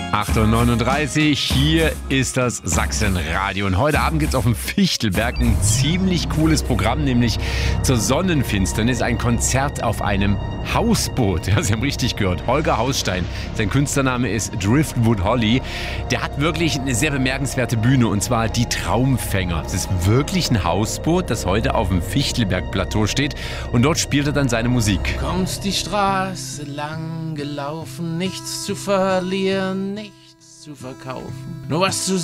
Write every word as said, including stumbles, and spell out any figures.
acht Uhr neununddreißig, hier ist das Sachsenradio. Und heute Abend gibt es auf dem Fichtelberg ein ziemlich cooles Programm, nämlich zur Sonnenfinsternis ein Konzert auf einem Hausboot. Ja, Sie haben richtig gehört. Holger Hausstein, sein Künstlername ist Driftwood Holly. Der hat wirklich eine sehr bemerkenswerte Bühne, und zwar die Traumfänger. Es ist wirklich ein Hausboot, das heute auf dem Fichtelberg-Plateau steht, und dort spielt er dann seine Musik. Kommst die Straße lang gelaufen, nichts zu verlieren, nichts zu verkaufen, nur was zu